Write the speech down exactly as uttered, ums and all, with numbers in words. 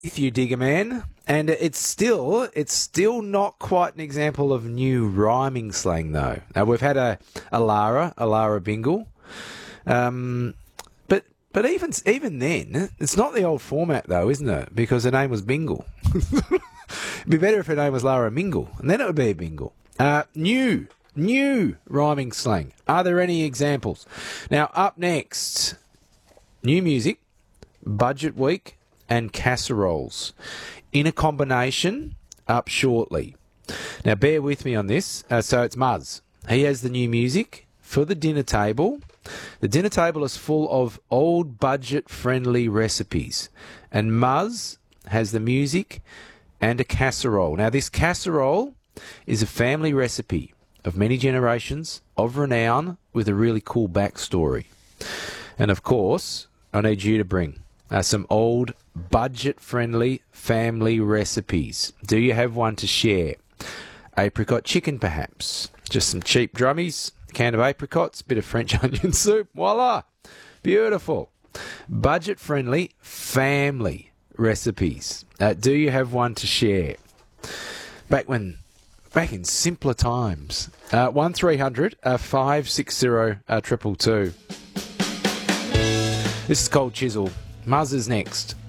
If you dig a man, and it's still it's still not quite an example of new rhyming slang though. Now we've had a Alara, Alara Bingle, um, but but even even then, it's not the old format though, isn't it? Because her name was Bingle. It'd be better if her name was Lara Mingle, and then it would be a Bingle. Uh, new new rhyming slang. Are there any examples? Now up next, new music, budget week, and casseroles in a combination up shortly. Now bear with me on this. Uh, so it's Muzz. He has the new music for the dinner table. The dinner table is full of old budget friendly recipes, and Muzz has the music and a casserole. Now this casserole is a family recipe of many generations of renown with a really cool backstory. And of course, I need you to bring Uh, some old, budget-friendly family recipes. Do you have one to share? Apricot chicken, perhaps. Just some cheap drummies, a can of apricots, bit of French onion soup. Voila! Beautiful. Budget-friendly family recipes. Uh, do you have one to share? Back when, back in simpler times. Uh, one three hundred five six zero two two two. This is Cold Chisel. Muzz is next.